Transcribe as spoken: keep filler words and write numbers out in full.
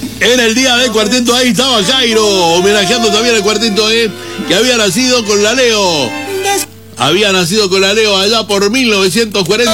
Era el día del cuarteto, ahí estaba Jairo, homenajeando también al cuarteto E, que había nacido con la Leo. Había nacido con la Leo allá por mil novecientos cuarenta.